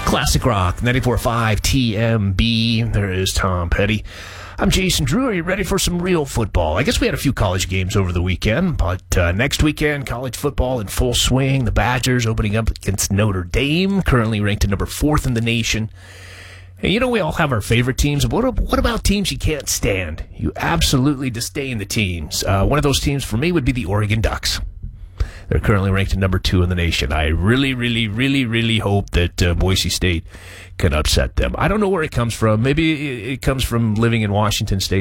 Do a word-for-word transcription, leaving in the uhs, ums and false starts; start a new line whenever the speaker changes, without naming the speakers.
Classic Rock, ninety-four point five T M B. There is Tom Petty. I'm Jason Drew. Are you ready for some real football? I guess we had a few college games over the weekend, but uh, next weekend, college football in full swing. The Badgers opening up against Notre Dame, currently ranked at number fourth in the nation. And you know, we all have our favorite teams. What, what about teams you can't stand? You absolutely disdain the teams. Uh, one of those teams for me would be the Oregon Ducks. They're currently ranked at number two in the nation. I really, really, really, really hope that uh, Boise State can upset them. I don't know where it comes from. Maybe it comes from living in Washington State.